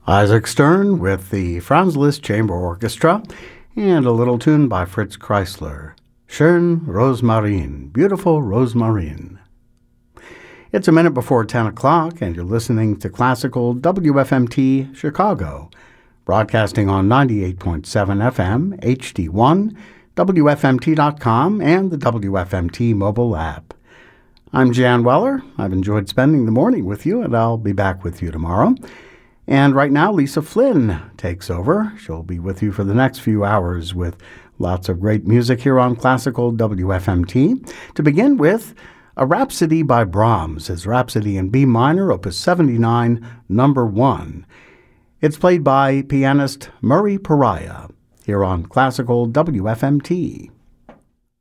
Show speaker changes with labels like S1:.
S1: Isaac Stern with the Franz Liszt Chamber Orchestra and a little tune by Fritz Kreisler, Schön Rosmarin, Beautiful Rosmarin. It's a minute before 10 o'clock and you're listening to Classical WFMT Chicago, broadcasting on 98.7 FM, HD1, WFMT.com, and the WFMT mobile app. I'm Jan Weller. I've enjoyed spending the morning with you, and I'll be back with you tomorrow. And right now, Lisa Flynn takes over. She'll be with you for the next few hours with lots of great music here on Classical WFMT. To begin with, a Rhapsody by Brahms, his Rhapsody in B minor, Opus 79, number 1. It's played by pianist Murray Pariah here on Classical WFMT.